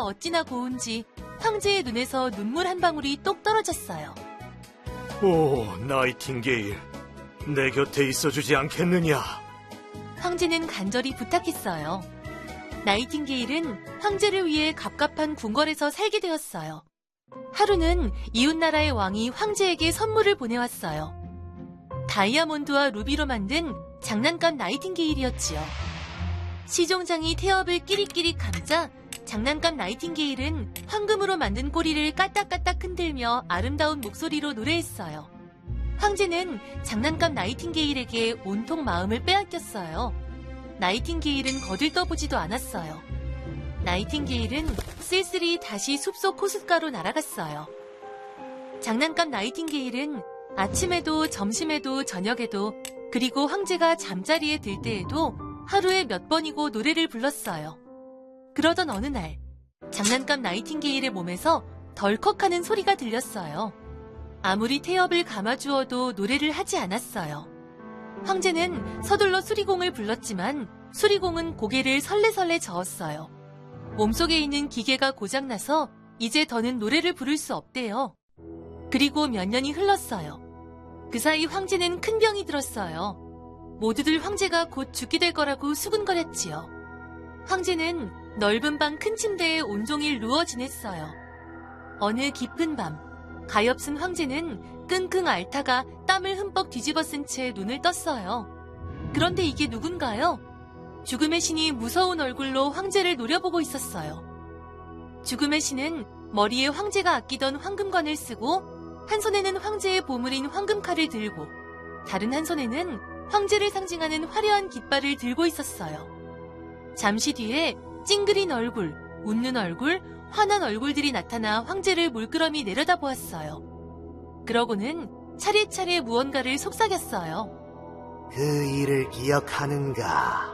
어찌나 고운지 황제의 눈에서 눈물 한 방울이 똑 떨어졌어요. 오, 나이팅게일, 내 곁에 있어주지 않겠느냐? 황제는 간절히 부탁했어요. 나이팅게일은 황제를 위해 갑갑한 궁궐에서 살게 되었어요. 하루는 이웃나라의 왕이 황제에게 선물을 보내왔어요. 다이아몬드와 루비로 만든 장난감 나이팅게일이었지요. 시종장이 태엽을 끼리끼리 감자 장난감 나이팅게일은 황금으로 만든 꼬리를 까딱까딱 흔들며 아름다운 목소리로 노래했어요. 황제는 장난감 나이팅게일에게 온통 마음을 빼앗겼어요. 나이팅게일은 거들떠보지도 않았어요. 나이팅게일은 쓸쓸히 다시 숲속 호숫가로 날아갔어요. 장난감 나이팅게일은 아침에도 점심에도 저녁에도 그리고 황제가 잠자리에 들 때에도 하루에 몇 번이고 노래를 불렀어요. 그러던 어느 날 장난감 나이팅게일의 몸에서 덜컥하는 소리가 들렸어요. 아무리 태엽을 감아주어도 노래를 하지 않았어요. 황제는 서둘러 수리공을 불렀지만 수리공은 고개를 설레설레 저었어요. 몸속에 있는 기계가 고장나서 이제 더는 노래를 부를 수 없대요. 그리고 몇 년이 흘렀어요. 그 사이 황제는 큰 병이 들었어요. 모두들 황제가 곧 죽게 될 거라고 수군거렸지요. 황제는 넓은 방 큰 침대에 온종일 누워 지냈어요. 어느 깊은 밤, 가엾은 황제는 끙끙 앓다가 땀을 흠뻑 뒤집어 쓴 채 눈을 떴어요. 그런데 이게 누군가요? 죽음의 신이 무서운 얼굴로 황제를 노려보고 있었어요. 죽음의 신은 머리에 황제가 아끼던 황금관을 쓰고 한 손에는 황제의 보물인 황금칼을 들고 다른 한 손에는 황제를 상징하는 화려한 깃발을 들고 있었어요. 잠시 뒤에 찡그린 얼굴, 웃는 얼굴, 환한 얼굴들이 나타나 황제를 물끄러미 내려다보았어요. 그러고는 차례차례 무언가를 속삭였어요. 그 일을 기억하는가?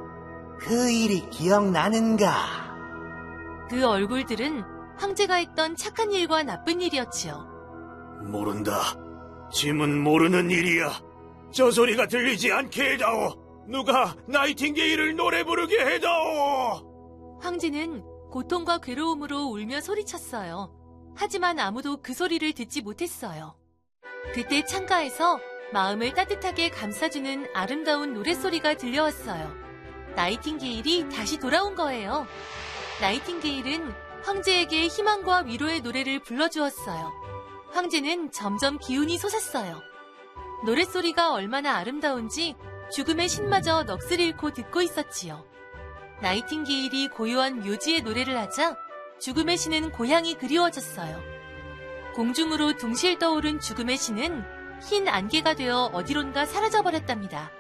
그 일이 기억나는가? 그 얼굴들은 황제가 했던 착한 일과 나쁜 일이었지요. 모른다. 짐은 모르는 일이야. 저 소리가 들리지 않게 해다오. 누가 나이팅게일을 노래 부르게 해다오. 황제는 고통과 괴로움으로 울며 소리쳤어요. 하지만 아무도 그 소리를 듣지 못했어요. 그때 창가에서 마음을 따뜻하게 감싸주는 아름다운 노랫소리가 들려왔어요. 나이팅게일이 다시 돌아온 거예요. 나이팅게일은 황제에게 희망과 위로의 노래를 불러주었어요. 황제는 점점 기운이 솟았어요. 노랫소리가 얼마나 아름다운지 죽음의 신마저 넋을 잃고 듣고 있었지요. 나이팅게일이 고요한 묘지의 노래를 하자 죽음의 신은 고향이 그리워졌어요. 공중으로 둥실 떠오른 죽음의 신은 흰 안개가 되어 어디론가 사라져버렸답니다.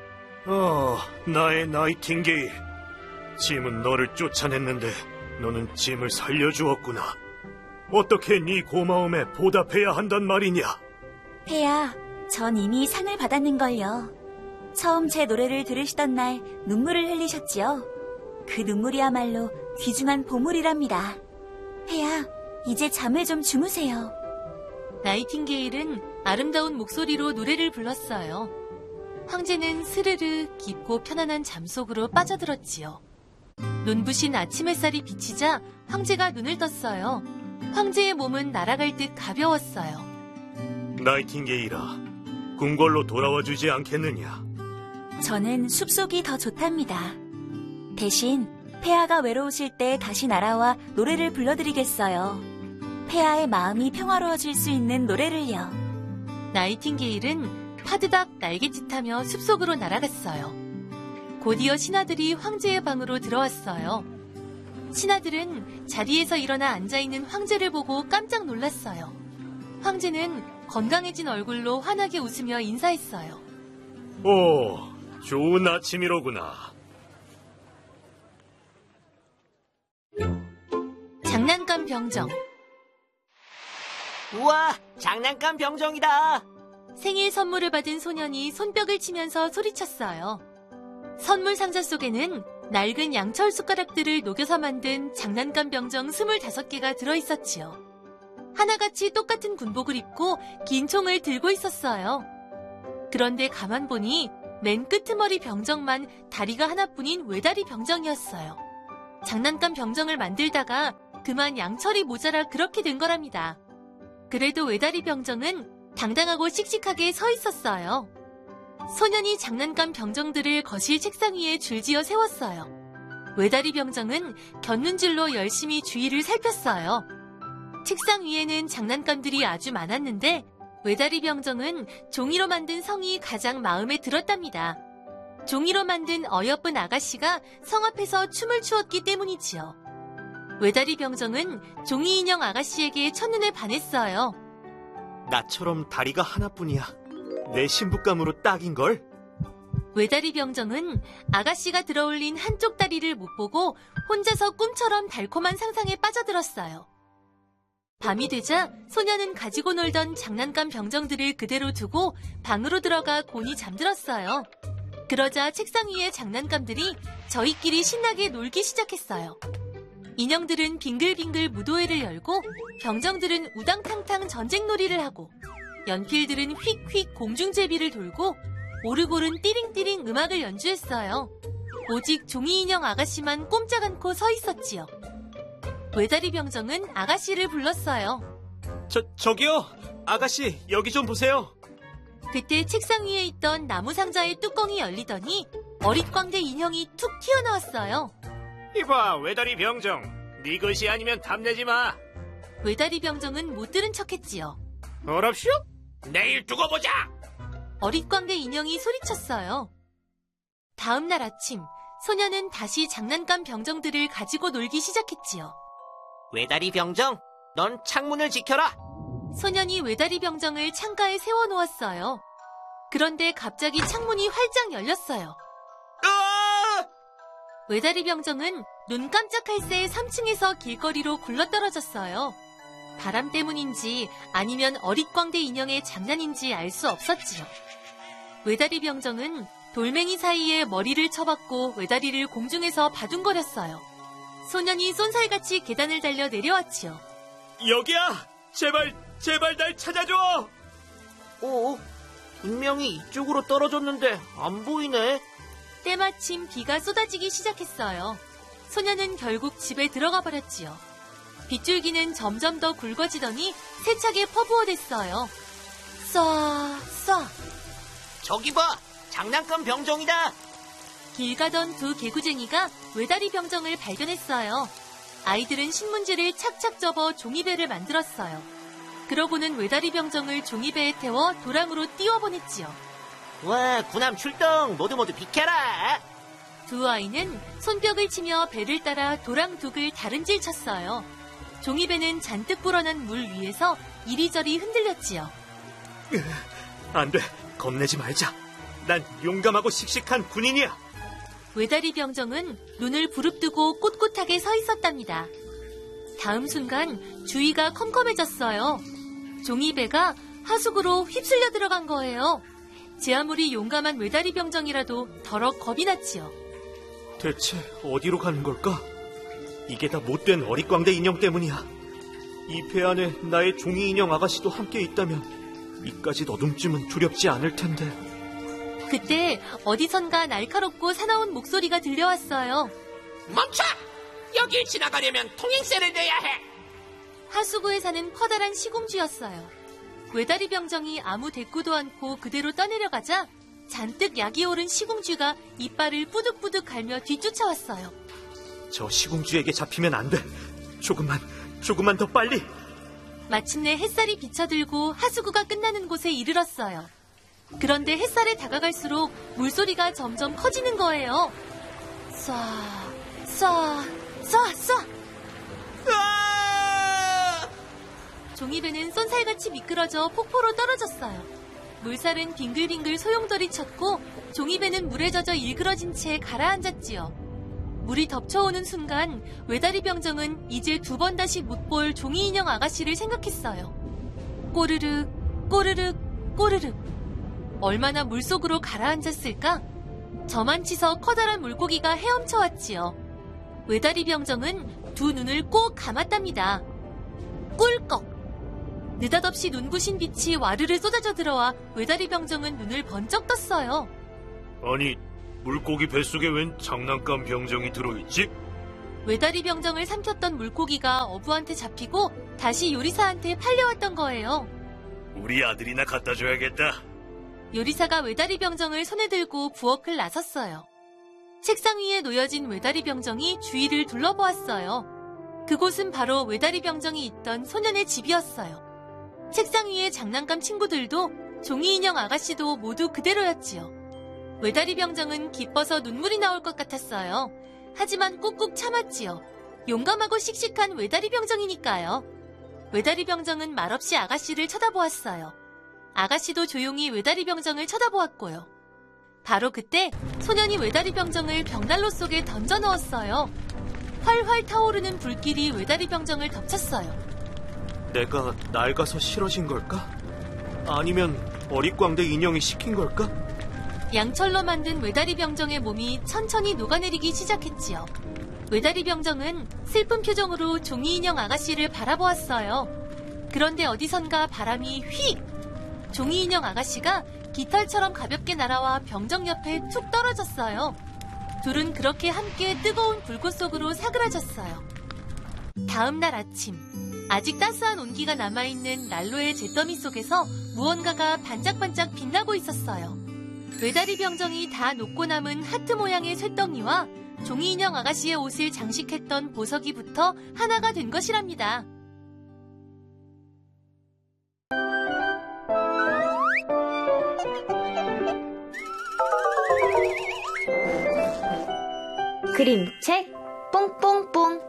나의 나이팅게일. 짐은 너를 쫓아냈는데 너는 짐을 살려주었구나. 어떻게 네 고마움에 보답해야 한단 말이냐? 폐하, 전 이미 상을 받았는걸요. 처음 제 노래를 들으시던 날 눈물을 흘리셨지요. 그 눈물이야말로 귀중한 보물이랍니다. 폐하, 이제 잠을 좀 주무세요. 나이팅게일은 아름다운 목소리로 노래를 불렀어요. 황제는 스르르 깊고 편안한 잠속으로 빠져들었지요. 눈부신 아침 햇살이 비치자 황제가 눈을 떴어요. 황제의 몸은 날아갈 듯 가벼웠어요. 나이팅게일아, 궁궐로 돌아와 주지 않겠느냐? 저는 숲속이 더 좋답니다. 대신 폐하가 외로우실 때 다시 날아와 노래를 불러드리겠어요. 폐하의 마음이 평화로워질 수 있는 노래를요. 나이팅게일은 파드닥 날갯짓하며 숲속으로 날아갔어요. 곧이어 신하들이 황제의 방으로 들어왔어요. 신하들은 자리에서 일어나 앉아있는 황제를 보고 깜짝 놀랐어요. 황제는 건강해진 얼굴로 환하게 웃으며 인사했어요. 오, 좋은 아침이로구나. 장난감 병정. 우와, 장난감 병정이다. 생일 선물을 받은 소년이 손뼉을 치면서 소리쳤어요. 선물 상자 속에는 낡은 양철 숟가락들을 녹여서 만든 장난감 병정 25개가 들어있었지요. 하나같이 똑같은 군복을 입고 긴 총을 들고 있었어요. 그런데 가만 보니 맨 끄트머리 병정만 다리가 하나뿐인 외다리 병정이었어요. 장난감 병정을 만들다가 그만 양철이 모자라 그렇게 된 거랍니다. 그래도 외다리 병정은 당당하고 씩씩하게 서 있었어요. 소년이 장난감 병정들을 거실 책상 위에 줄지어 세웠어요. 외다리 병정은 곁눈질로 열심히 주위를 살폈어요. 책상 위에는 장난감들이 아주 많았는데 외다리 병정은 종이로 만든 성이 가장 마음에 들었답니다. 종이로 만든 어여쁜 아가씨가 성 앞에서 춤을 추었기 때문이지요. 외다리 병정은 종이 인형 아가씨에게 첫눈에 반했어요. 나처럼 다리가 하나뿐이야. 내 신부감으로 딱인걸? 외다리 병정은 아가씨가 들어올린 한쪽 다리를 못 보고 혼자서 꿈처럼 달콤한 상상에 빠져들었어요. 밤이 되자 소녀는 가지고 놀던 장난감 병정들을 그대로 두고 방으로 들어가 곤히 잠들었어요. 그러자 책상 위의 장난감들이 저희끼리 신나게 놀기 시작했어요. 인형들은 빙글빙글 무도회를 열고 병정들은 우당탕탕 전쟁놀이를 하고 연필들은 휙휙 공중제비를 돌고 오르골은 띠링띠링 음악을 연주했어요. 오직 종이 인형 아가씨만 꼼짝 않고 서 있었지요. 외다리 병정은 아가씨를 불렀어요. 저기요! 아가씨, 여기 좀 보세요! 그때 책상 위에 있던 나무 상자의 뚜껑이 열리더니 어릿광대 인형이 툭 튀어나왔어요. 이봐, 외다리 병정. 네 것이 아니면 탐내지 마. 외다리 병정은 못 들은 척했지요. 어랍쇼? 내일 두고 보자! 어릿광대 인형이 소리쳤어요. 다음 날 아침, 소녀는 다시 장난감 병정들을 가지고 놀기 시작했지요. 외다리 병정, 넌 창문을 지켜라. 소년이 외다리 병정을 창가에 세워놓았어요. 그런데 갑자기 창문이 활짝 열렸어요. 으아! 외다리 병정은 눈 깜짝할 새에 3층에서 길거리로 굴러떨어졌어요. 바람 때문인지 아니면 어릿광대 인형의 장난인지 알 수 없었지요. 외다리 병정은 돌멩이 사이에 머리를 쳐박고 외다리를 공중에서 바둥거렸어요. 소년이 쏜살같이 계단을 달려 내려왔지요. 여기야! 제발 날 찾아줘! 분명히 이쪽으로 떨어졌는데 안 보이네. 때마침 비가 쏟아지기 시작했어요. 소년은 결국 집에 들어가 버렸지요. 빗줄기는 점점 더 굵어지더니 세차게 퍼부어댔어요. 쏴. 저기 봐! 장난감 병정이다! 길 가던 두 개구쟁이가 외다리 병정을 발견했어요. 아이들은 신문지를 착착 접어 종이배를 만들었어요. 그러고는 외다리 병정을 종이배에 태워 도랑으로 띄워보냈지요. 와, 군함 출동! 모두 비켜라! 두 아이는 손뼉을 치며 배를 따라 도랑 둑을 다른질 쳤어요. 종이배는 잔뜩 불어난 물 위에서 이리저리 흔들렸지요. 안 돼, 겁내지 말자. 난 용감하고 씩씩한 군인이야. 외다리 병정은 눈을 부릅뜨고 꼿꼿하게 서 있었답니다. 다음 순간 주위가 컴컴해졌어요. 종이배가 하수구로 휩쓸려 들어간 거예요. 제 아무리 용감한 외다리 병정이라도 더럭 겁이 났지요. 대체 어디로 가는 걸까? 이게 다 못된 어릿광대 인형 때문이야. 이 배 안에 나의 종이 인형 아가씨도 함께 있다면 이까지 어둠쯤은 두렵지 않을 텐데. 그때 어디선가 날카롭고 사나운 목소리가 들려왔어요. 멈춰! 여길 지나가려면 통행세를 내야 해! 하수구에 사는 커다란 시궁쥐였어요. 외다리 병정이 아무 대꾸도 않고 그대로 떠내려가자 잔뜩 약이 오른 시궁쥐가 이빨을 뿌득뿌득 갈며 뒤쫓아왔어요. 저 시궁쥐에게 잡히면 안 돼. 조금만 더 빨리. 마침내 햇살이 비쳐들고 하수구가 끝나는 곳에 이르렀어요. 그런데 햇살에 다가갈수록 물소리가 점점 커지는 거예요. 쏴. 종이배는 쏜살같이 미끄러져 폭포로 떨어졌어요. 물살은 빙글빙글 소용돌이 쳤고 종이배는 물에 젖어 일그러진 채 가라앉았지요. 물이 덮쳐오는 순간 외다리 병정은 이제 두 번 다시 못 볼 종이 인형 아가씨를 생각했어요. 꼬르륵. 얼마나 물속으로 가라앉았을까? 저만치서 커다란 물고기가 헤엄쳐왔지요. 외다리 병정은 두 눈을 꼭 감았답니다. 꿀꺽! 느닷없이 눈부신 빛이 와르르 쏟아져 들어와 외다리 병정은 눈을 번쩍 떴어요. 아니, 물고기 뱃속에 웬 장난감 병정이 들어있지? 외다리 병정을 삼켰던 물고기가 어부한테 잡히고 다시 요리사한테 팔려왔던 거예요. 우리 아들이나 갖다 줘야겠다. 요리사가 외다리 병정을 손에 들고 부엌을 나섰어요. 책상 위에 놓여진 외다리 병정이 주위를 둘러보았어요. 그곳은 바로 외다리 병정이 있던 소년의 집이었어요. 책상 위에 장난감 친구들도 종이 인형 아가씨도 모두 그대로였지요. 외다리 병정은 기뻐서 눈물이 나올 것 같았어요. 하지만 꾹꾹 참았지요. 용감하고 씩씩한 외다리 병정이니까요. 외다리 병정은 말없이 아가씨를 쳐다보았어요. 아가씨도 조용히 외다리 병정을 쳐다보았고요. 바로 그때 소년이 외다리 병정을 벽난로 속에 던져 넣었어요. 활활 타오르는 불길이 외다리 병정을 덮쳤어요. 내가 낡아서 싫어진 걸까? 아니면 어릿광대 인형이 시킨 걸까? 양철로 만든 외다리 병정의 몸이 천천히 녹아내리기 시작했지요. 외다리 병정은 슬픈 표정으로 종이 인형 아가씨를 바라보았어요. 그런데 어디선가 바람이 휙! 종이 인형 아가씨가 깃털처럼 가볍게 날아와 병정 옆에 툭 떨어졌어요. 둘은 그렇게 함께 뜨거운 불꽃 속으로 사그라졌어요. 다음 날 아침, 아직 따스한 온기가 남아있는 난로의 잿더미 속에서 무언가가 반짝반짝 빛나고 있었어요. 외다리 병정이 다 녹고 남은 하트 모양의 쇳덩이와 종이 인형 아가씨의 옷을 장식했던 보석이부터 하나가 된 것이랍니다. 그림책 뽕뽕뽕.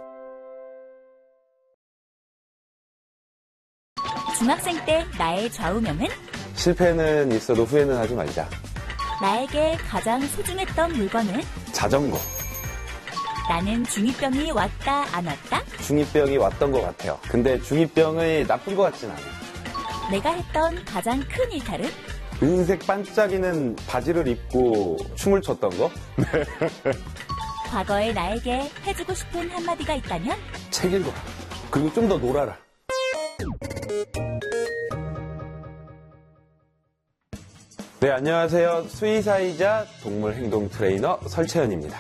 중학생 때 나의 좌우명은? 실패는 있어도 후회는 하지 말자. 나에게 가장 소중했던 물건은? 자전거. 나는 중2병이 왔다 안 왔다? 중2병이 왔던 것 같아요. 근데 중2병이 나쁜 것 같진 않아요. 내가 했던 가장 큰 일탈은? 은색 반짝이는 바지를 입고 춤을 췄던 거? 과거의 나에게 해주고 싶은 한마디가 있다면? 책 읽어라. 그리고 좀 더 놀아라. 네, 안녕하세요. 수의사이자 동물 행동 트레이너 설채연입니다.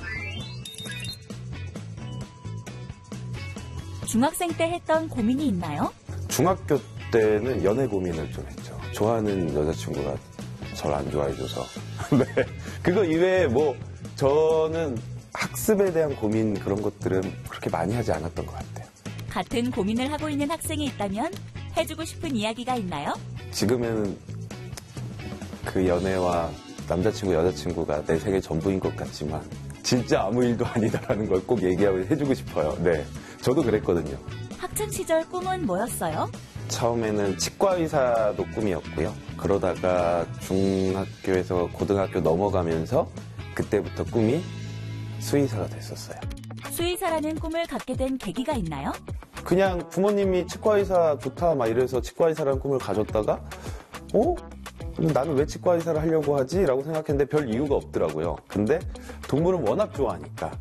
중학생 때 했던 고민이 있나요? 중학교 때는 연애 고민을 좀 했죠. 좋아하는 여자친구가 저를 안 좋아해줘서. 네. 그거 이외에 저는 학습에 대한 고민 그런 것들은 그렇게 많이 하지 않았던 것 같아요. 같은 고민을 하고 있는 학생이 있다면 해주고 싶은 이야기가 있나요? 지금은 그 연애와 남자친구, 여자친구가 내 생애 전부인 것 같지만 진짜 아무 일도 아니다라는 걸 꼭 얘기하고 해주고 싶어요. 네, 저도 그랬거든요. 학창시절 꿈은 뭐였어요? 처음에는 치과의사도 꿈이었고요. 그러다가 중학교에서 고등학교 넘어가면서 그때부터 꿈이 수의사가 됐었어요. 수의사라는 꿈을 갖게 된 계기가 있나요? 그냥 부모님이 치과의사 좋다 막 이래서 치과의사라는 꿈을 가졌다가 나는 왜 치과의사를 하려고 하지? 라고 생각했는데 별 이유가 없더라고요. 근데 동물은 워낙 좋아하니까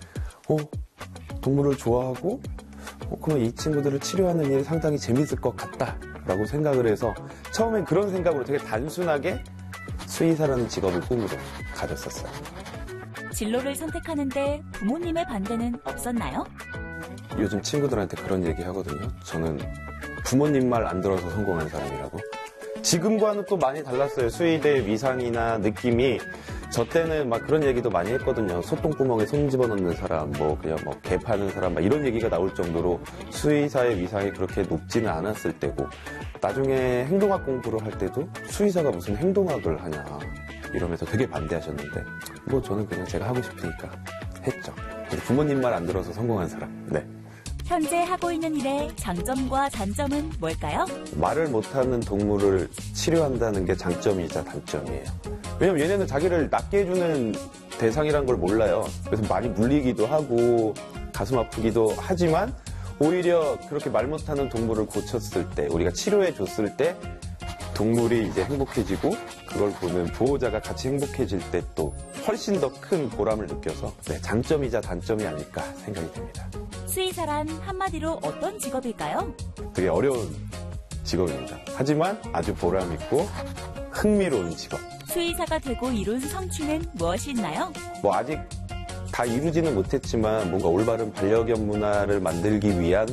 동물을 좋아하고 그러면 이 친구들을 치료하는 일이 상당히 재밌을 것 같다 라고 생각을 해서 처음엔 그런 생각으로 되게 단순하게 수의사라는 직업을 꿈으로 가졌었어요. 진로를 선택하는데 부모님의 반대는 없었나요? 요즘 친구들한테 그런 얘기 하거든요. 저는 부모님 말 안 들어서 성공한 사람이라고. 지금과는 또 많이 달랐어요. 수의대 위상이나 느낌이. 저 때는 막 그런 얘기도 많이 했거든요. 소똥구멍에 손 집어넣는 사람, 그냥 개 파는 사람, 막 이런 얘기가 나올 정도로 수의사의 위상이 그렇게 높지는 않았을 때고, 나중에 행동학 공부를 할 때도 수의사가 무슨 행동학을 하냐, 이러면서 되게 반대하셨는데, 저는 그냥 제가 하고 싶으니까 했죠. 부모님 말 안 들어서 성공한 사람. 네. 현재 하고 있는 일의 장점과 단점은 뭘까요? 말을 못하는 동물을 치료한다는 게 장점이자 단점이에요. 왜냐면 얘네는 자기를 낫게 해주는 대상이란 걸 몰라요. 그래서 많이 물리기도 하고 가슴 아프기도 하지만 오히려 그렇게 말 못하는 동물을 고쳤을 때, 우리가 치료해 줬을 때 동물이 이제 행복해지고 그걸 보는 보호자가 같이 행복해질 때 또 훨씬 더 큰 보람을 느껴서 장점이자 단점이 아닐까 생각이 됩니다. 수의사란 한마디로 어떤 직업일까요? 되게 어려운 직업입니다. 하지만 아주 보람있고 흥미로운 직업. 수의사가 되고 이룬 성취는 무엇이 있나요? 아직 다 이루지는 못했지만 뭔가 올바른 반려견 문화를 만들기 위한